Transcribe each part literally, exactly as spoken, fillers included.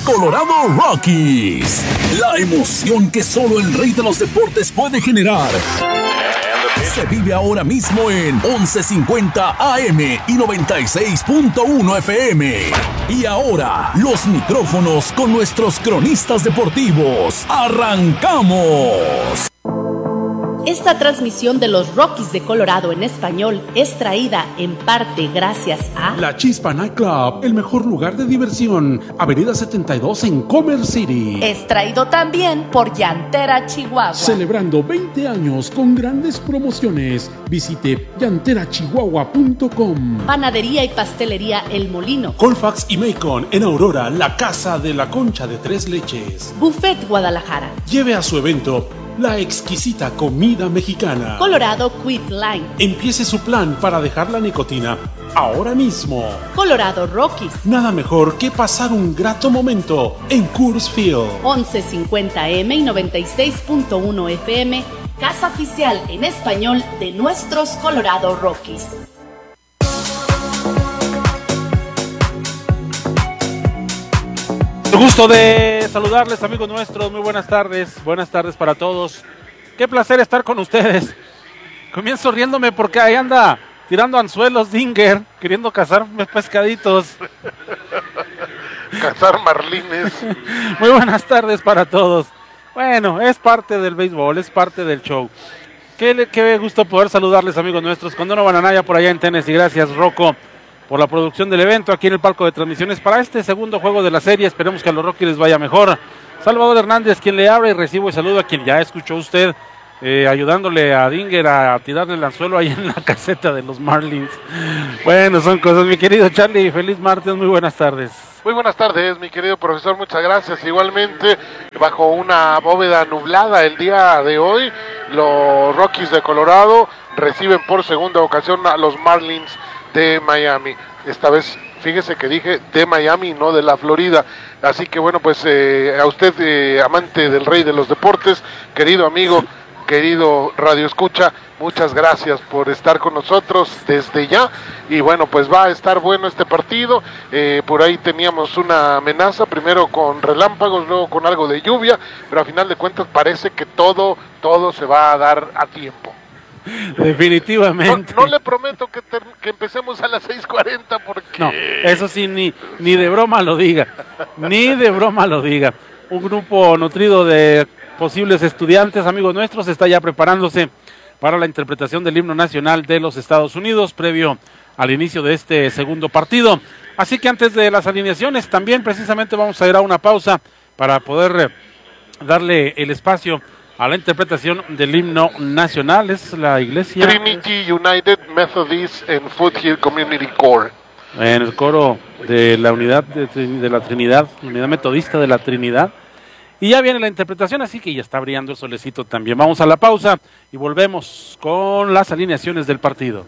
Colorado Rockies. La emoción que solo el rey de los deportes puede generar se vive ahora mismo en once cincuenta A M y noventa y seis punto uno F M. Y ahora, los micrófonos con nuestros cronistas deportivos. ¡Arrancamos! Esta transmisión de los Rockies de Colorado en español es traída en parte gracias a La Chispa Night Club, el mejor lugar de diversión, Avenida setenta y dos en Commerce City. Es traído también por Llantera Chihuahua. Celebrando veinte años con grandes promociones. Visite llantera chihuahua punto com. Panadería y pastelería El Molino. Colfax y Macon en Aurora, la casa de la concha de tres leches. Buffet Guadalajara. Lleve a su evento la exquisita comida mexicana. Colorado Quit Line. Empiece su plan para dejar la nicotina ahora mismo. Colorado Rockies. Nada mejor que pasar un grato momento en Coors Field. once cincuenta M y noventa y seis punto uno F M, casa oficial en español de nuestros Colorado Rockies. Gusto de saludarles, amigos nuestros, muy buenas tardes, buenas tardes para todos. Qué placer estar con ustedes. Comienzo riéndome porque ahí anda tirando anzuelos Dinger, queriendo cazar pescaditos. Cazar marlines. Muy buenas tardes para todos. Bueno, es parte del béisbol, es parte del show. Qué, qué gusto poder saludarles, amigos nuestros, con Donovan Anaya por allá en Tennessee. Gracias, Rocco, por la producción del evento aquí en el palco de transmisiones para este segundo juego de la serie. Esperemos que a los Rockies les vaya mejor. Salvador Hernández, quien le abre y recibo y saludo a quien ya escuchó usted, eh, ayudándole a Dinger a tirarle el anzuelo ahí en la caseta de los Marlins. Bueno, son cosas, mi querido Charlie. Feliz martes, muy buenas tardes. Muy buenas tardes, mi querido profesor, muchas gracias. Igualmente, bajo una bóveda nublada el día de hoy, los Rockies de Colorado reciben por segunda ocasión a los Marlins de Miami. Esta vez, fíjese que dije de Miami, no de la Florida. Así que bueno, pues eh, a usted, eh, amante del rey de los deportes, querido amigo, querido Radio Escucha, muchas gracias por estar con nosotros desde ya. Y bueno, pues va a estar bueno este partido. Eh, por ahí teníamos una amenaza, primero con relámpagos, luego con algo de lluvia, pero a final de cuentas parece que todo, todo se va a dar a tiempo. Definitivamente. No, no le prometo que, ter, que empecemos a las seis cuarenta porque... No, eso sí, ni, ni de broma lo diga, ni de broma lo diga. Un grupo nutrido de posibles estudiantes, amigos nuestros, está ya preparándose para la interpretación del himno nacional de los Estados Unidos, previo al inicio de este segundo partido. Así que antes de las alineaciones, también precisamente vamos a ir a una pausa para poder darle el espacio a la interpretación del himno nacional. Es la iglesia Trinity United Methodist and Foothill Community Core, en el coro de la unidad de, de la Trinidad, unidad metodista de la Trinidad. Y ya viene la interpretación, así que ya está brillando el solecito también. Vamos a la pausa y volvemos con las alineaciones del partido.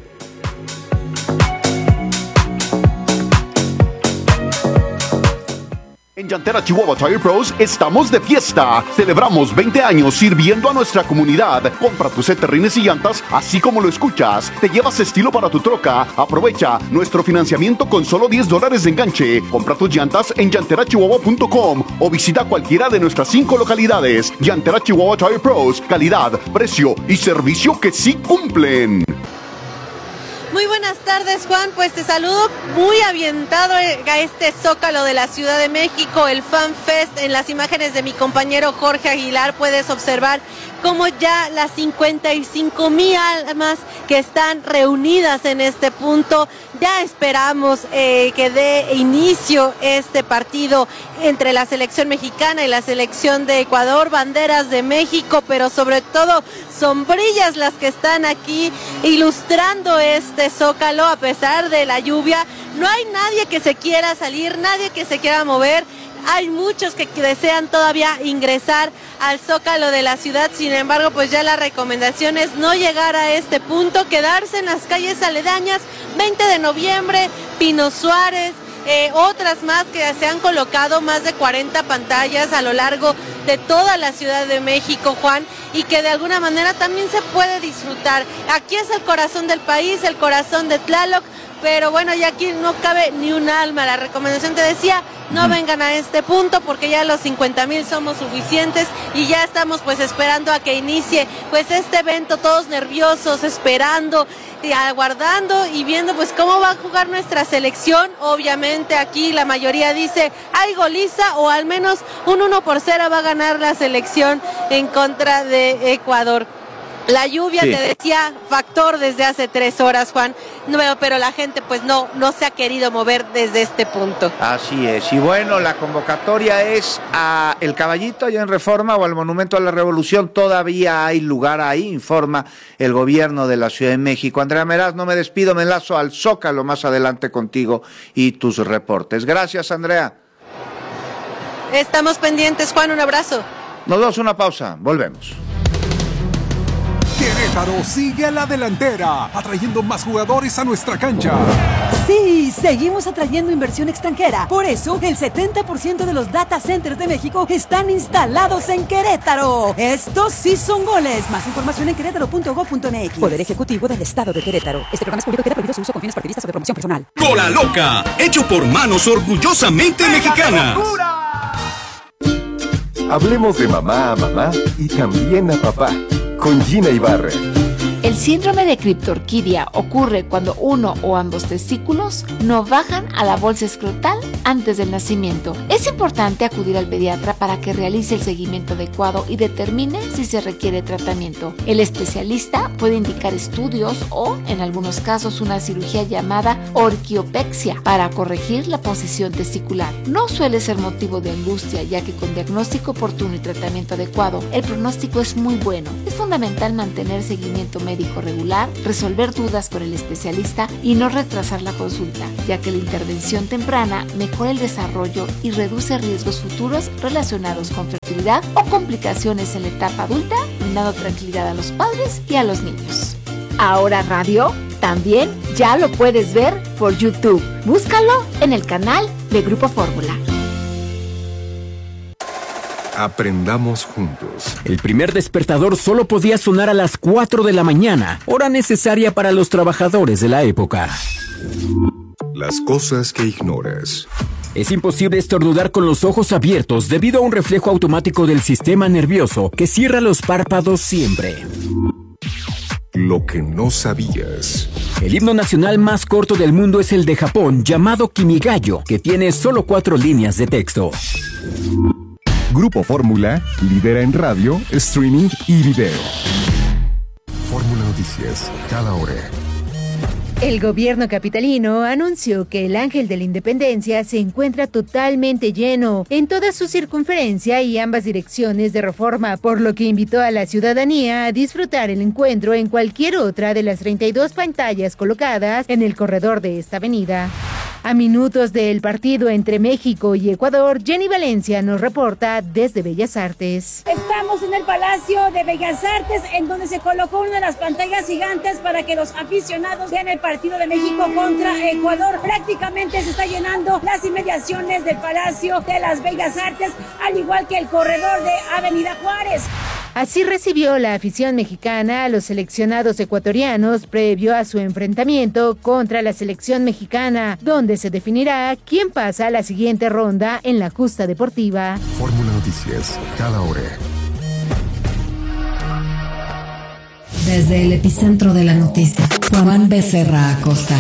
En Llantera Chihuahua Tire Pros estamos de fiesta. Celebramos veinte años sirviendo a nuestra comunidad. Compra tus set terrines y llantas así como lo escuchas. Te llevas estilo para tu troca. Aprovecha nuestro financiamiento con solo diez dólares de enganche. Compra tus llantas en llantera chihuahua punto com o visita cualquiera de nuestras cinco localidades. Llantera Chihuahua Tire Pros. Calidad, precio y servicio que sí cumplen. Muy buenas tardes, Juan, pues te saludo muy avientado a este Zócalo de la Ciudad de México, el Fan Fest. En las imágenes de mi compañero Jorge Aguilar puedes observar cómo ya las cincuenta y cinco mil almas que están reunidas en este punto, ya esperamos eh, que dé inicio este partido entre la selección mexicana y la selección de Ecuador, banderas de México, pero sobre todo sombrillas las que están aquí ilustrando este Zócalo a pesar de la lluvia. No hay nadie que se quiera salir, nadie que se quiera mover. Hay muchos que desean todavía ingresar al Zócalo de la ciudad, sin embargo, pues ya la recomendación es no llegar a este punto, quedarse en las calles aledañas, veinte de noviembre, Pino Suárez, eh, otras más que se han colocado, más de cuarenta pantallas a lo largo de toda la Ciudad de México, Juan, y que de alguna manera también se puede disfrutar. Aquí es el corazón del país, el corazón de Tlaloc, pero bueno, ya aquí no cabe ni un alma. La recomendación te decía, no vengan a este punto porque ya los cincuenta mil somos suficientes y ya estamos pues esperando a que inicie pues este evento, todos nerviosos, esperando y aguardando y viendo pues cómo va a jugar nuestra selección. Obviamente aquí la mayoría dice hay goliza o al menos un uno por cero va a ganar la selección en contra de Ecuador. La lluvia, sí, te decía, factor desde hace tres horas, Juan, no, pero la gente pues no, no se ha querido mover desde este punto. Así es, y bueno, la convocatoria es a El Caballito, allá en Reforma, o al Monumento a la Revolución. Todavía hay lugar ahí, informa el gobierno de la Ciudad de México. Andrea Meraz, no me despido, me enlazo al Zócalo más adelante contigo y tus reportes. Gracias, Andrea. Estamos pendientes, Juan, un abrazo. Nos damos una pausa, volvemos. Querétaro sigue a la delantera, atrayendo más jugadores a nuestra cancha. Sí, seguimos atrayendo inversión extranjera. Por eso, el setenta por ciento de los data centers de México están instalados en Querétaro. Estos sí son goles. Más información en querétaro punto gob punto eme equis. Poder Ejecutivo del Estado de Querétaro. Este programa es público y queda prohibido su uso con fines partidistas o de promoción personal. Cola Loca, hecho por manos orgullosamente mexicanas. Hablemos de mamá a mamá y también a papá. Con Gina Ibarra. El síndrome de criptorquidia ocurre cuando uno o ambos testículos no bajan a la bolsa escrotal antes del nacimiento. Es importante acudir al pediatra para que realice el seguimiento adecuado y determine si se requiere tratamiento. El especialista puede indicar estudios o, en algunos casos, una cirugía llamada orquiopexia para corregir la posición testicular. No suele ser motivo de angustia, ya que con diagnóstico oportuno y tratamiento adecuado, el pronóstico es muy bueno. Es fundamental mantener seguimiento médico médico regular, resolver dudas con el especialista y no retrasar la consulta, ya que la intervención temprana mejora el desarrollo y reduce riesgos futuros relacionados con fertilidad o complicaciones en la etapa adulta, brindando tranquilidad a los padres y a los niños. Ahora Radio también ya lo puedes ver por YouTube. Búscalo en el canal de Grupo Fórmula. Aprendamos juntos. El primer despertador solo podía sonar a las cuatro de la mañana, hora necesaria para los trabajadores de la época. Las cosas que ignoras. Es imposible estornudar con los ojos abiertos debido a un reflejo automático del sistema nervioso que cierra los párpados siempre. Lo que no sabías. El himno nacional más corto del mundo es el de Japón, llamado Kimigayo, que tiene solo cuatro líneas de texto. Grupo Fórmula lidera en radio, streaming y video. Fórmula Noticias, cada hora. El gobierno capitalino anunció que el Ángel de la Independencia se encuentra totalmente lleno en toda su circunferencia y ambas direcciones de Reforma, por lo que invitó a la ciudadanía a disfrutar el encuentro en cualquier otra de las treinta y dos pantallas colocadas en el corredor de esta avenida. A minutos del partido entre México y Ecuador, Jenny Valencia nos reporta desde Bellas Artes. Estamos en el Palacio de Bellas Artes, en donde se colocó una de las pantallas gigantes para que los aficionados vean el partido de México contra Ecuador. Prácticamente se está llenando las inmediaciones del Palacio de las Bellas Artes, al igual que el corredor de Avenida Juárez. Así recibió la afición mexicana a los seleccionados ecuatorianos previo a su enfrentamiento contra la selección mexicana, donde se definirá quién pasa a la siguiente ronda en la justa deportiva. Fórmula Noticias, cada hora. Desde el epicentro de la noticia, Juan Becerra Acosta.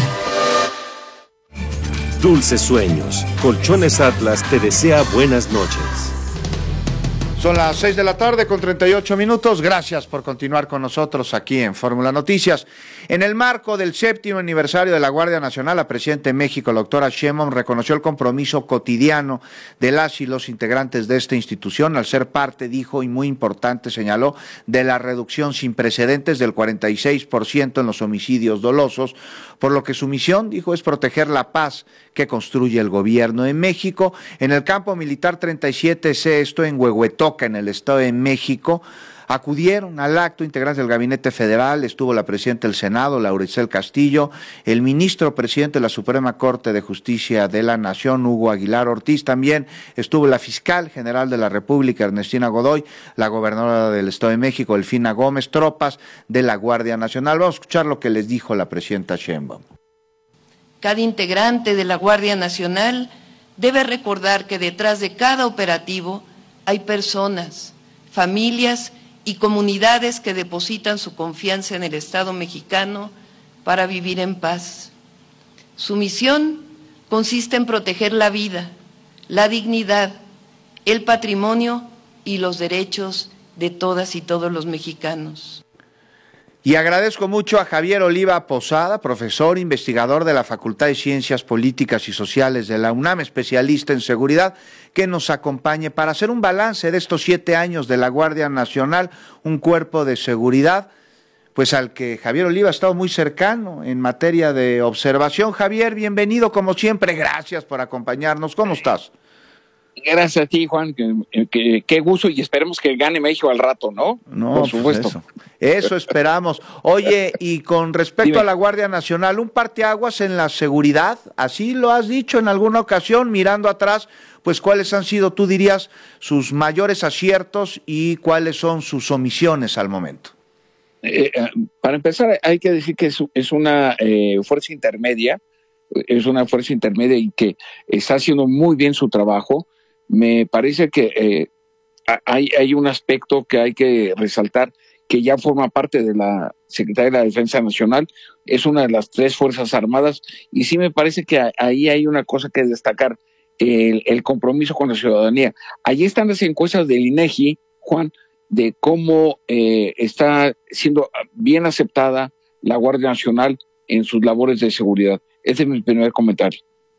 Dulces sueños. Colchones Atlas te desea buenas noches. Son las seis de la tarde con treinta y ocho minutos. Gracias por continuar con nosotros aquí en Fórmula Noticias. En el marco del séptimo aniversario de la Guardia Nacional, la presidenta de México, la doctora Sheinbaum, reconoció el compromiso cotidiano de las y los integrantes de esta institución al ser parte, dijo, y muy importante, señaló, de la reducción sin precedentes del cuarenta y seis por ciento en los homicidios dolosos, por lo que su misión, dijo, es proteger la paz que construye el gobierno de México. En el campo militar treinta y siete C, esto en Huehuetoca, en el Estado de México, acudieron al acto integrantes del Gabinete Federal, estuvo la presidenta del Senado, Laura Itzel Castillo, el ministro presidente de la Suprema Corte de Justicia de la Nación, Hugo Aguilar Ortiz, también estuvo la fiscal general de la República, Ernestina Godoy, la gobernadora del Estado de México, Delfina Gómez, tropas de la Guardia Nacional. Vamos a escuchar lo que les dijo la presidenta Sheinbaum. Cada integrante de la Guardia Nacional debe recordar que detrás de cada operativo hay personas, familias y comunidades que depositan su confianza en el Estado mexicano para vivir en paz. Su misión consiste en proteger la vida, la dignidad, el patrimonio y los derechos de todas y todos los mexicanos. Y agradezco mucho a Javier Oliva Posada, profesor, investigador de la Facultad de Ciencias Políticas y Sociales de la UNAM, especialista en seguridad, que nos acompañe para hacer un balance de estos siete años de la Guardia Nacional, un cuerpo de seguridad, pues al que Javier Oliva ha estado muy cercano en materia de observación. Javier, bienvenido como siempre, gracias por acompañarnos. ¿Cómo estás? Gracias a ti, Juan, qué que, que gusto, y esperemos que gane México al rato, ¿no? No, por supuesto. Pues eso, eso esperamos. Oye, y con respecto Dime. a la Guardia Nacional, un parteaguas en la seguridad, así lo has dicho en alguna ocasión, mirando atrás, pues cuáles han sido, tú dirías, sus mayores aciertos y cuáles son sus omisiones al momento. Eh, para empezar, hay que decir que es, es una eh, fuerza intermedia, es una fuerza intermedia y que está haciendo muy bien su trabajo. Me parece que eh, hay, hay un aspecto que hay que resaltar, que ya forma parte de la Secretaría de la Defensa Nacional, es una de las tres Fuerzas Armadas, y sí me parece que ahí hay una cosa que destacar, el, el compromiso con la ciudadanía. Allí están las encuestas del INEGI, Juan, de cómo eh, está siendo bien aceptada la Guardia Nacional en sus labores de seguridad. Ese es mi primer comentario.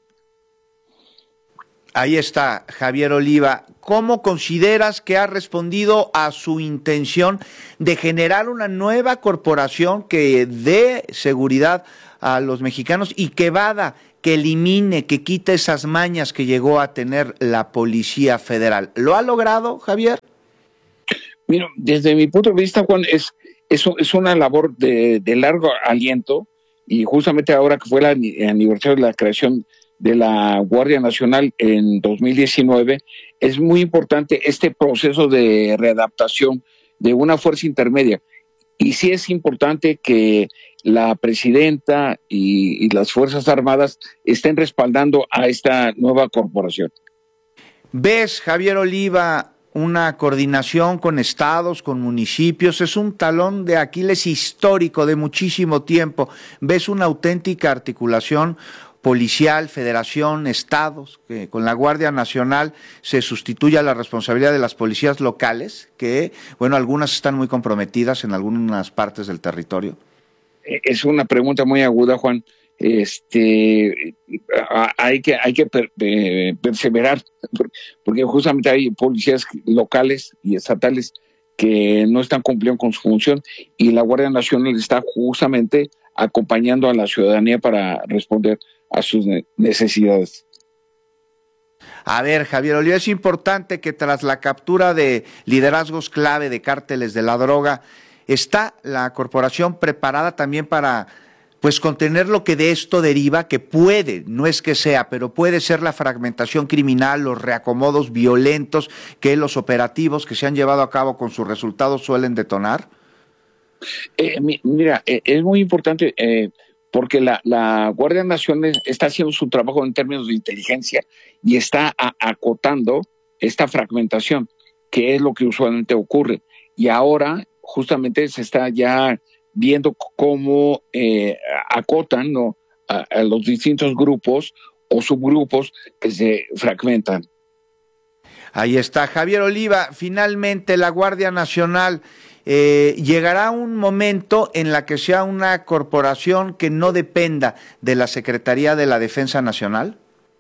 Ahí está, Javier Oliva. ¿Cómo consideras que ha respondido a su intención de generar una nueva corporación que dé seguridad a los mexicanos y que vada, que elimine, que quite esas mañas que llegó a tener la Policía Federal? ¿Lo ha logrado, Javier? Mira, desde mi punto de vista, Juan, es, es, es una labor de, de largo aliento, y justamente ahora que fue el aniversario de la creación de la Guardia Nacional en dos mil diecinueve, es muy importante este proceso de readaptación de una fuerza intermedia. Y sí es importante que la presidenta y, y las Fuerzas Armadas estén respaldando a esta nueva corporación. ¿Ves, Javier Oliva, una coordinación con estados, con municipios? Es un talón de Aquiles histórico de muchísimo tiempo. ¿Ves una auténtica articulación policial, federación, estados, que con la Guardia Nacional se sustituya la responsabilidad de las policías locales, que, bueno, algunas están muy comprometidas en algunas partes del territorio? Es una pregunta muy aguda, Juan. Este, hay que, hay que per, eh, perseverar, porque justamente hay policías locales y estatales que no están cumpliendo con su función, y la Guardia Nacional está justamente acompañando a la ciudadanía para responder a sus necesidades. A ver, Javier Oliva, es importante que tras la captura de liderazgos clave de cárteles de la droga, ¿está la corporación preparada también para, pues, contener lo que de esto deriva, que puede, no es que sea, pero puede ser la fragmentación criminal, los reacomodos violentos que los operativos que se han llevado a cabo con sus resultados suelen detonar? Eh, mira, eh, es muy importante eh, porque la, la Guardia Nacional está haciendo su trabajo en términos de inteligencia y está a, acotando esta fragmentación, que es lo que usualmente ocurre. Y ahora justamente se está ya viendo cómo eh, acotan, ¿no?, a, a los distintos grupos o subgrupos que se fragmentan. Ahí está, Javier Oliva. Finalmente, la Guardia Nacional, eh, ¿llegará un momento en la que sea una corporación que no dependa de la Secretaría de la Defensa Nacional?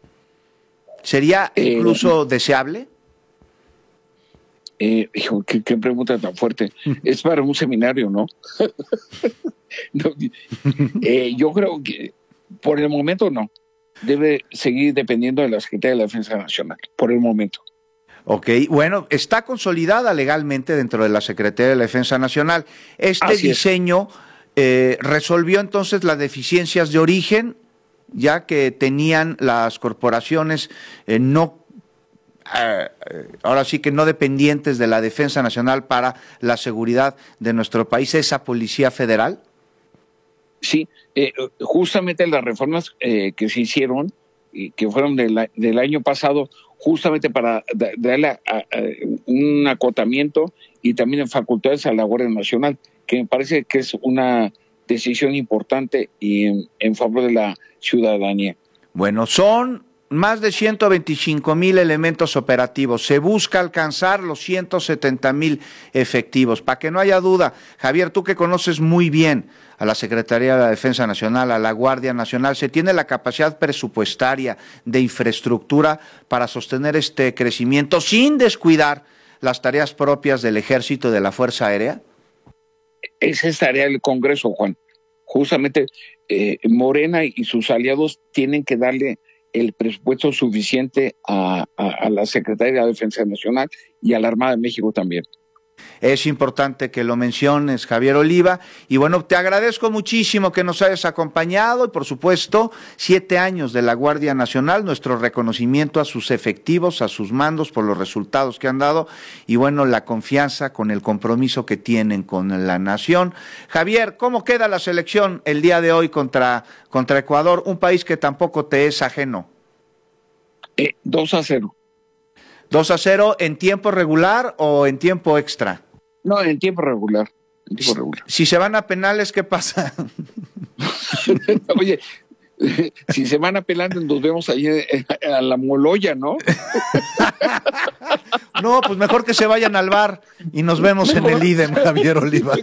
¿Sería incluso eh, deseable? Eh, hijo, qué, qué pregunta tan fuerte. Es para un seminario, ¿no? no eh, yo creo que por el momento no. Debe seguir dependiendo de la Secretaría de la Defensa Nacional, por el momento. Ok, bueno, está consolidada legalmente dentro de la Secretaría de la Defensa Nacional. Este Así diseño eh, resolvió entonces las deficiencias de origen, ya que tenían las corporaciones eh, no Uh, ahora sí que no dependientes de la Defensa Nacional para la seguridad de nuestro país, esa Policía Federal. Sí, eh, justamente las reformas eh, que se hicieron, y que fueron del, del año pasado, justamente para darle a, a, a un acotamiento y también en facultades a la Guardia Nacional, que me parece que es una decisión importante y en, en favor de la ciudadanía. Bueno, son más de ciento veinticinco mil elementos operativos. Se busca alcanzar los ciento setenta mil efectivos. Para que no haya duda, Javier, tú que conoces muy bien a la Secretaría de la Defensa Nacional, a la Guardia Nacional, ¿se tiene la capacidad presupuestaria de infraestructura para sostener este crecimiento sin descuidar las tareas propias del Ejército y de la Fuerza Aérea? Esa es tarea del Congreso, Juan. Justamente eh, Morena y sus aliados tienen que darle el presupuesto suficiente a, a, a la Secretaría de la Defensa Nacional y a la Armada de México también. Es importante que lo menciones, Javier Oliva, y bueno, te agradezco muchísimo que nos hayas acompañado y por supuesto, siete años de la Guardia Nacional, nuestro reconocimiento a sus efectivos, a sus mandos por los resultados que han dado y bueno, la confianza con el compromiso que tienen con la nación. Javier, ¿cómo queda la selección el día de hoy contra, contra Ecuador, un país que tampoco te es ajeno? Eh, dos a cero. ¿dos a cero en tiempo regular o en tiempo extra? No, en tiempo regular. En tiempo regular. Si se van a penales, ¿qué pasa? Oye, si se van a penales, nos vemos ahí a la Moloya, ¿no? No, pues mejor que se vayan al bar y nos vemos mejor en el I D E M, Javier Oliva.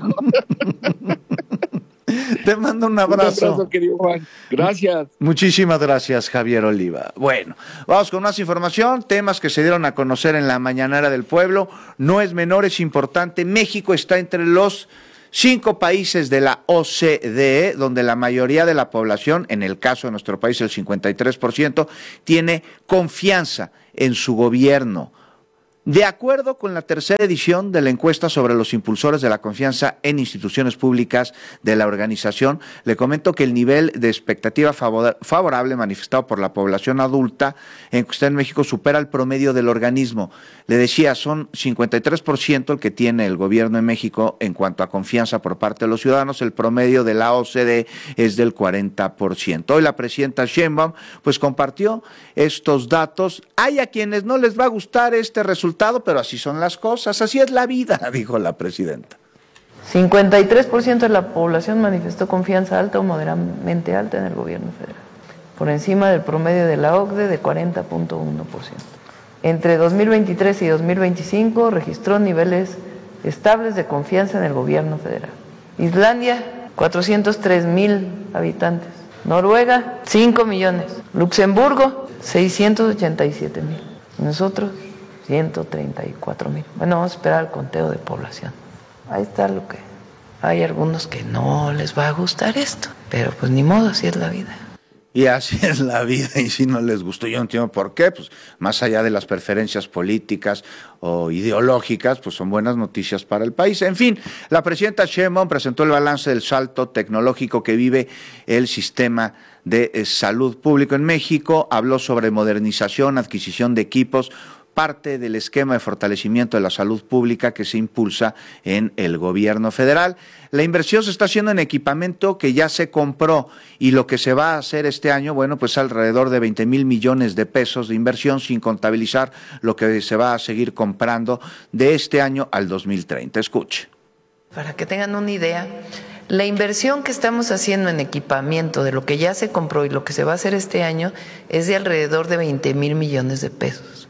Te mando un abrazo. Un abrazo, querido Juan. Gracias. Muchísimas gracias, Javier Oliva. Bueno, vamos con más información, temas que se dieron a conocer en la Mañanera del Pueblo. No es menor, es importante. México está entre los cinco países de la O C D E, donde la mayoría de la población, en el caso de nuestro país el cincuenta y tres por ciento, tiene confianza en su gobierno. De acuerdo con la tercera edición de la encuesta sobre los impulsores de la confianza en instituciones públicas de la organización, le comento que el nivel de expectativa favor- favorable manifestado por la población adulta en que está en México supera el promedio del organismo. Le decía, son cincuenta y tres por ciento el que tiene el gobierno en México en cuanto a confianza por parte de los ciudadanos, el promedio de la O C D E es del cuarenta por ciento. Hoy la presidenta Sheinbaum pues compartió estos datos. Hay a quienes no les va a gustar este resultado, pero así son las cosas, así es la vida, dijo la presidenta. cincuenta y tres por ciento de la población manifestó confianza alta o moderadamente alta en el gobierno federal, por encima del promedio de la O C D E de cuarenta punto uno por ciento. Entre dos mil veintitrés y dos mil veinticinco registró niveles estables de confianza en el gobierno federal. Islandia, cuatrocientos tres mil habitantes. Noruega, cinco millones. Luxemburgo, seiscientos ochenta y siete mil. Nosotros, ciento treinta y cuatro mil. Bueno, vamos a esperar el conteo de población. Ahí está lo que... Hay algunos que no les va a gustar esto, pero pues ni modo, así es la vida. Y así es la vida, y si no les gustó, yo no entiendo por qué, pues más allá de las preferencias políticas o ideológicas, pues son buenas noticias para el país. En fin, la presidenta Sheinbaum presentó el balance del salto tecnológico que vive el sistema de salud público en México, habló sobre modernización, adquisición de equipos, parte del esquema de fortalecimiento de la salud pública que se impulsa en el gobierno federal. La inversión se está haciendo en equipamiento que ya se compró y lo que se va a hacer este año, bueno, pues alrededor de veinte mil millones de pesos de inversión sin contabilizar lo que se va a seguir comprando de este año al dos mil treinta. Escuche. Para que tengan una idea, la inversión que estamos haciendo en equipamiento de lo que ya se compró y lo que se va a hacer este año es de alrededor de veinte mil millones de pesos,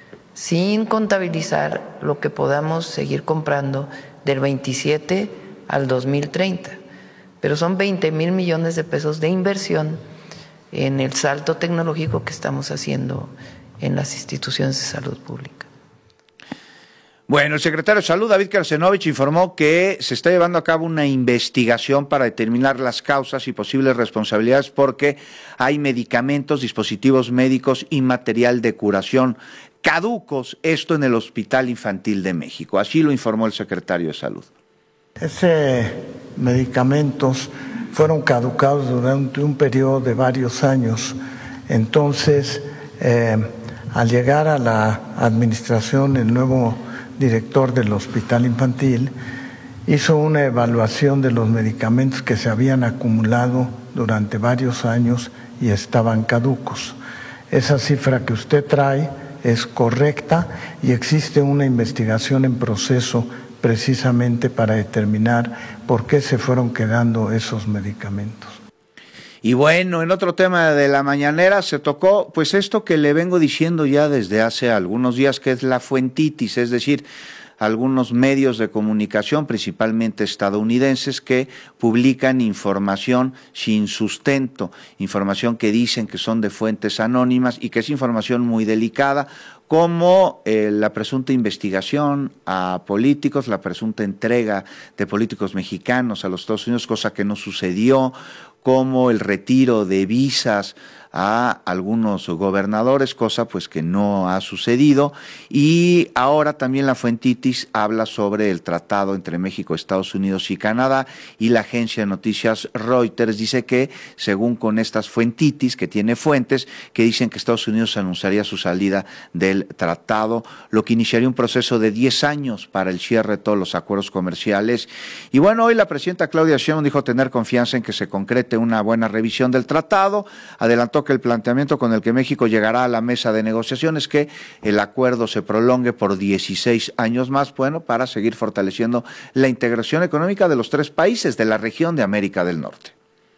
sin contabilizar lo que podamos seguir comprando del veintisiete al dos mil treinta. Pero son veinte mil millones de pesos de inversión en el salto tecnológico que estamos haciendo en las instituciones de salud pública. Bueno, el secretario de Salud, David Kersenovich, informó que se está llevando a cabo una investigación para determinar las causas y posibles responsabilidades porque hay medicamentos, dispositivos médicos y material de curación caducos, esto en el Hospital Infantil de México. Así lo informó el secretario de Salud. Esos medicamentos fueron caducados durante un periodo de varios años. Entonces, eh, al llegar a la administración, el nuevo director del Hospital Infantil hizo una evaluación de los medicamentos que se habían acumulado durante varios años y estaban caducos. Esa cifra que usted trae es correcta y existe una investigación en proceso precisamente para determinar por qué se fueron quedando esos medicamentos. Y bueno, en otro tema de la mañanera se tocó pues esto que le vengo diciendo ya desde hace algunos días, que es la fuentitis, es decir, algunos medios de comunicación, principalmente estadounidenses, que publican información sin sustento, información que dicen que son de fuentes anónimas y que es información muy delicada, como eh, la presunta investigación a políticos, la presunta entrega de políticos mexicanos a los Estados Unidos, cosa que no sucedió, como el retiro de visas a algunos gobernadores, cosa pues que no ha sucedido, y ahora también la fuentitis habla sobre el tratado entre México, Estados Unidos y Canadá, y la agencia de noticias Reuters dice que, según con estas fuentitis, que tiene fuentes, que dicen que Estados Unidos anunciaría su salida del tratado, lo que iniciaría un proceso de diez años para el cierre de todos los acuerdos comerciales. Y bueno, hoy la presidenta Claudia Sheinbaum dijo tener confianza en que se concrete una buena revisión del tratado, adelantó que el planteamiento con el que México llegará a la mesa de negociaciones es que el acuerdo se prolongue por dieciséis años más, bueno, para seguir fortaleciendo la integración económica de los tres países de la región de América del Norte.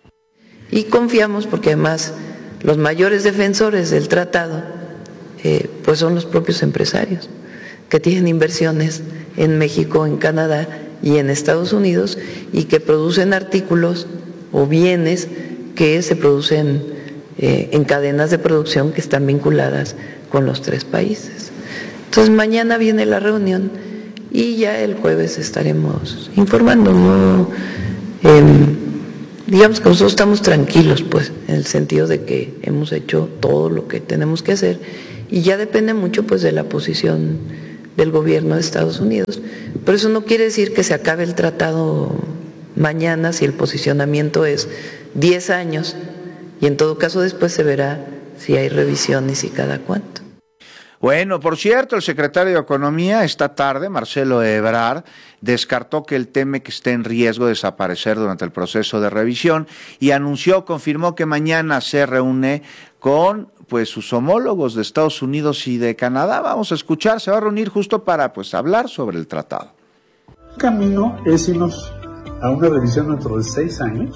Y confiamos porque además los mayores defensores del tratado eh, pues son los propios empresarios que tienen inversiones en México, en Canadá y en Estados Unidos y que producen artículos o bienes que se producen Eh, en cadenas de producción que están vinculadas con los tres países. Entonces mañana viene la reunión y ya el jueves estaremos informando, ¿no? Eh, digamos que nosotros estamos tranquilos, pues, en el sentido de que hemos hecho todo lo que tenemos que hacer y ya depende mucho, pues, de la posición del gobierno de Estados Unidos. Pero eso no quiere decir que se acabe el tratado mañana si el posicionamiento es diez años. Y en todo caso después se verá si hay revisiones y cada cuánto. Bueno, por cierto, el secretario de Economía esta tarde, Marcelo Ebrard, descartó que el T-MEC esté en riesgo de desaparecer durante el proceso de revisión y anunció, confirmó que mañana se reúne con pues sus homólogos de Estados Unidos y de Canadá. Vamos a escuchar, se va a reunir justo para pues hablar sobre el tratado. El camino es irnos a una revisión dentro de seis años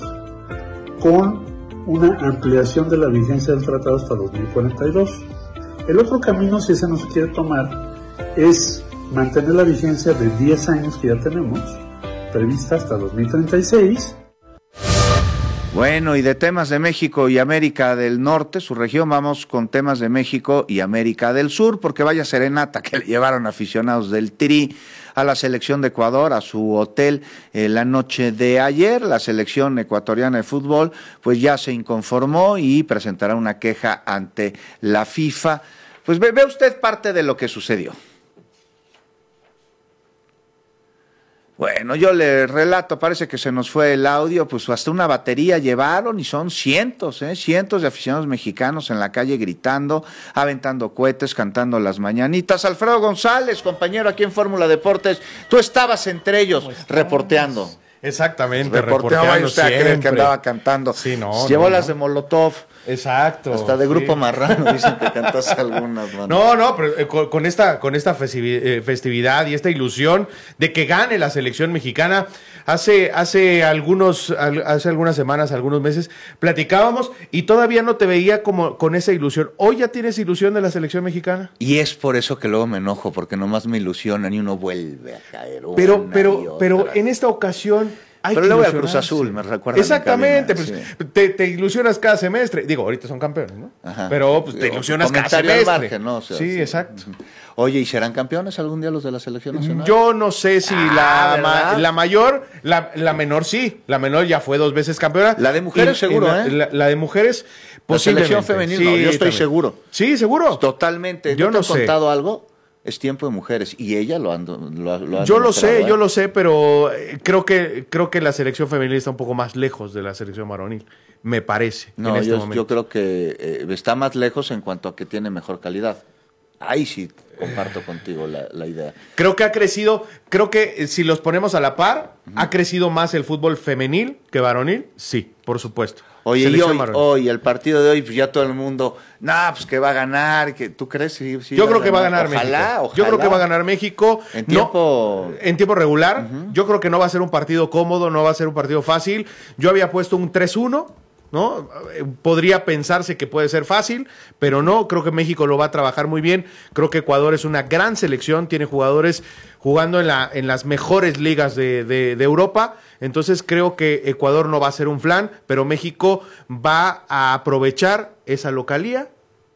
con una ampliación de la vigencia del tratado hasta dos mil cuarenta y dos. El otro camino, si ese no se quiere tomar, es mantener la vigencia de diez años que ya tenemos, prevista hasta dos mil treinta y seis. Bueno, y de temas de México y América del Norte, su región, vamos con temas de México y América del Sur, porque vaya serenata que le llevaron aficionados del Tri a la selección de Ecuador, a su hotel eh, la noche de ayer. La selección ecuatoriana de fútbol pues ya se inconformó y presentará una queja ante la FIFA. Pues ve, ve usted parte de lo que sucedió. Bueno, yo le relato, parece que se nos fue el audio, pues hasta una batería llevaron y son cientos, ¿eh? cientos de aficionados mexicanos en la calle gritando, aventando cohetes, cantando las mañanitas. Alfredo González, compañero aquí en Fórmula Deportes, tú estabas entre ellos reporteando. Exactamente, reporteando. Vaya usted a creer que andaba cantando. Sí, no, Llevó no, las no. de Molotov. Exacto. Hasta de Grupo sí. Marrano dicen que cantaste algunas. Man. No, no, pero eh, con, con esta, con esta festividad y esta ilusión de que gane la selección mexicana, hace, hace algunos, hace algunas semanas, algunos meses, platicábamos y todavía no te veía como con esa ilusión. ¿Hoy ya tienes ilusión de la selección mexicana? Y es por eso que luego me enojo, porque nomás me ilusionan y uno vuelve a caer. Pero, pero, pero en esta ocasión hay Pero que luego el Cruz Azul, me recuerda. Exactamente, cabina, pues, sí. te, te ilusionas cada semestre. Digo, ahorita son campeones, ¿no? Ajá. Pero pues, te ilusionas cada semestre. Margen, ¿no? O sea, sí, sí, exacto. Oye, ¿y serán campeones algún día los de la selección nacional? Yo no sé si ah, la, ma, la mayor, la, la menor sí. La menor ya fue dos veces campeona. La de mujeres y, seguro, la, ¿eh? La, la de mujeres, posiblemente. La selección femenina, sí, no, yo estoy también. seguro. Sí, seguro. Totalmente. Yo ¿No no te sé. han contado algo? Es tiempo de mujeres y ella lo han lo, lo ha Yo lo sé, ¿eh? yo lo sé, pero creo que creo que la selección femenil está un poco más lejos de la selección varonil, me parece. No, en este yo, momento. yo creo que eh, está más lejos en cuanto a que tiene mejor calidad. Ahí sí comparto contigo la, la idea. Creo que ha crecido, creo que si los ponemos a la par, uh-huh. ¿ha crecido más el fútbol femenil que varonil? Sí, por supuesto. Oye, y hoy, hoy, el partido de hoy, pues ya todo el mundo, nah, pues que va a ganar, que ¿tú crees? Sí, sí, yo creo que va a ganar ojalá, México. Ojalá. Yo creo que va a ganar México. En tiempo, no, en tiempo regular. Uh-huh. Yo creo que no va a ser un partido cómodo, no va a ser un partido fácil. Yo había puesto un tres uno. ¿No? Podría pensarse que puede ser fácil, pero no, creo que México lo va a trabajar muy bien. Creo que Ecuador es una gran selección, tiene jugadores jugando en, la, en las mejores ligas de, de, de Europa, entonces creo que Ecuador no va a ser un flan, pero México va a aprovechar esa localía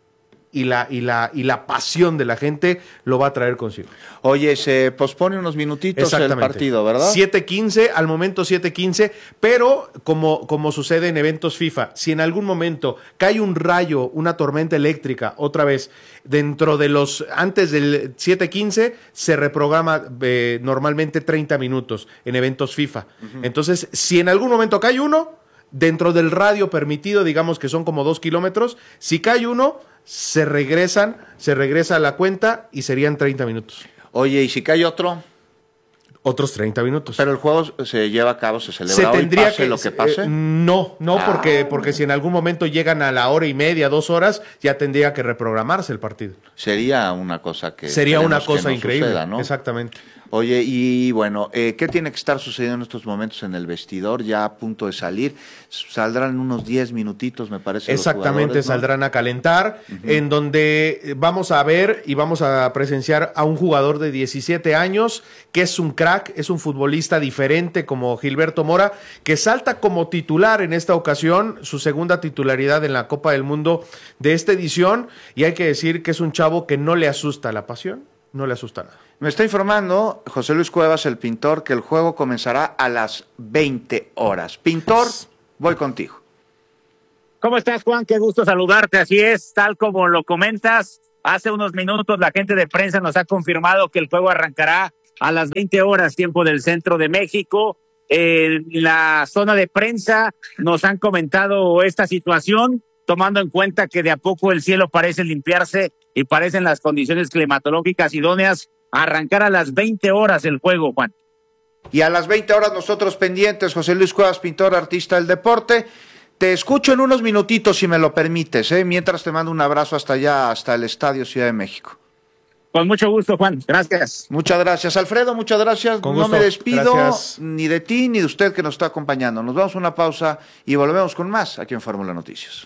y la, y la, y la pasión de la gente lo va a traer consigo. Oye, se pospone unos minutitos el partido, ¿verdad? siete quince, al momento siete quince, pero como, como sucede en eventos FIFA, si en algún momento cae un rayo, una tormenta eléctrica, otra vez, dentro de los, antes del siete quince, se reprograma eh, normalmente treinta minutos en eventos FIFA. Uh-huh. Entonces, si en algún momento cae uno, dentro del radio permitido, digamos que son como dos kilómetros, si cae uno, se regresan, se regresa a la cuenta y serían treinta minutos. Oye, ¿y si cae otro? Otros treinta minutos. Pero el juego se lleva a cabo, se celebra se hoy, tendría pase que, lo que pase. Eh, no, no, ah. porque, porque si en algún momento llegan a la hora y media, dos horas, ya tendría que reprogramarse el partido. Sería una cosa que... Sería una cosa no increíble, suceda, ¿no? Exactamente. Oye, y bueno, eh, ¿qué tiene que estar sucediendo en estos momentos en el vestidor? Ya a punto de salir, saldrán unos diez minutitos, me parece. Exactamente, los ¿no? saldrán a calentar, uh-huh. en donde vamos a ver y vamos a presenciar a un jugador de diecisiete años, que es un crack, es un futbolista diferente como Gilberto Mora, que salta como titular en esta ocasión, su segunda titularidad en la Copa del Mundo de esta edición, y hay que decir que es un chavo que no le asusta la pasión, no le asusta nada. Me está informando José Luis Cuevas, el pintor, que el juego comenzará a las veinte horas. Pintor, voy contigo. ¿Cómo estás, Juan? Qué gusto saludarte. Así es, tal como lo comentas, hace unos minutos la gente de prensa nos ha confirmado que el juego arrancará a las veinte horas, tiempo del centro de México. En la zona de prensa nos han comentado esta situación, tomando en cuenta que de a poco el cielo parece limpiarse y parecen las condiciones climatológicas idóneas. Arrancar a las veinte horas el juego, Juan. Y a las veinte horas nosotros pendientes, José Luis Cuevas, pintor, artista del deporte. Te escucho en unos minutitos, si me lo permites, ¿eh? Mientras te mando un abrazo hasta allá, hasta el Estadio Ciudad de México. Con mucho gusto, Juan. Gracias. Muchas gracias, Alfredo. Muchas gracias. Con no gusto. me despido Gracias. ni de ti ni de usted que nos está acompañando. Nos vamos a una pausa y volvemos con más aquí en Fórmula Noticias.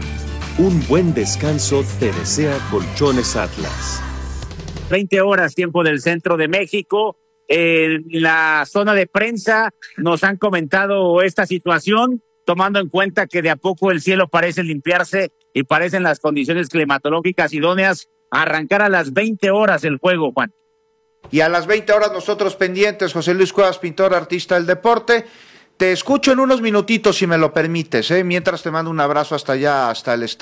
Un buen descanso te desea Colchones Atlas. veinte horas, tiempo del centro de México. En la zona de prensa nos han comentado esta situación, tomando en cuenta que de a poco el cielo parece limpiarse y parecen las condiciones climatológicas idóneas. Arrancar a las veinte horas el juego, Juan. Y a las veinte horas nosotros pendientes, José Luis Cuevas, pintor, artista del deporte. Te escucho en unos minutitos, si me lo permites, ¿eh? Mientras te mando un abrazo hasta allá, hasta el Estadio.